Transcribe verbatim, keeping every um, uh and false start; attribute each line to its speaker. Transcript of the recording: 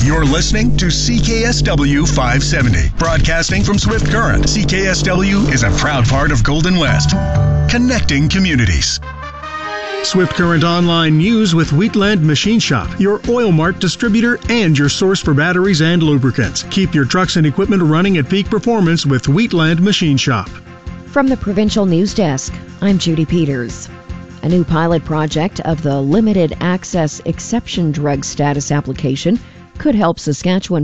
Speaker 1: You're listening to C K S W five seventy, broadcasting from Swift Current. C K S W is a proud part of Golden West, connecting communities. Swift Current Online News with Wheatland Machine Shop, your Oil Mart distributor and your source for batteries and lubricants. Keep your trucks and equipment running at peak performance with Wheatland Machine Shop.
Speaker 2: From the Provincial News Desk, I'm Judy Peters. A new pilot project of the Limited Access Exception Drug Status application could help Saskatchewan